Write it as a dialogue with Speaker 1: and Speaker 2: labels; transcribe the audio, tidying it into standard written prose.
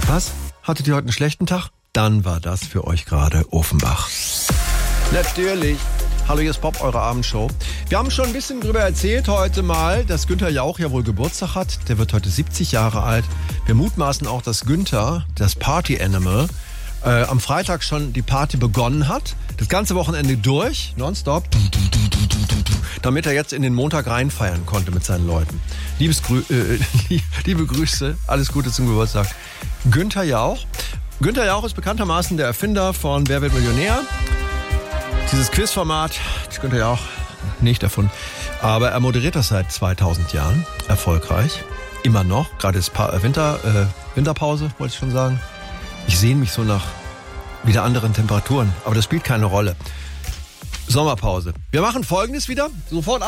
Speaker 1: Was? Hattet ihr heute einen schlechten Tag? Dann war das für euch gerade Offenbach. Natürlich. Hallo, hier ist Pop, eure Abendshow. Wir haben schon ein bisschen drüber erzählt heute mal, dass Günther Jauch ja wohl Geburtstag hat. Der wird heute 70 Jahre alt. Wir mutmaßen auch, dass Günther, das Party-Animal, am Freitag schon die Party begonnen hat. Das ganze Wochenende durch, nonstop, damit er jetzt in den Montag reinfeiern konnte mit seinen Leuten. Liebe Grüße, alles Gute zum Geburtstag. Günther Jauch. Günther Jauch ist bekanntermaßen der Erfinder von Wer wird Millionär? Dieses Quizformat, das Günther Jauch nicht erfunden, aber er moderiert das seit 2000 Jahren, erfolgreich, immer noch, gerade ist Winterpause, wollte ich schon sagen. Ich sehne mich so nach wieder anderen Temperaturen, aber das spielt keine Rolle. Sommerpause. Wir machen Folgendes wieder, sofort